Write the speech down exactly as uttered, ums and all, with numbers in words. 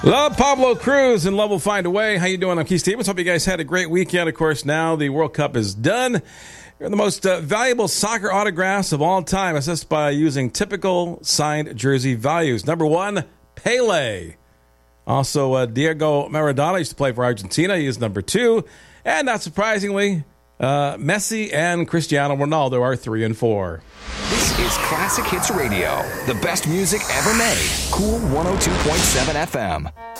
Love Pablo Cruz and Love Will Find a Way. How you doing? I'm Keith Stevens. Hope you guys had a great weekend. Of course, now the World Cup is done. You're the most uh, valuable soccer autographs of all time, assessed by using typical signed jersey values. Number one, Pele. Also, uh, Diego Maradona used to play for Argentina. He is number two. And not surprisingly, uh, Messi and Cristiano Ronaldo are three and four. This is Classic Hits Radio, the best music ever made. Cool one oh two point seven F M.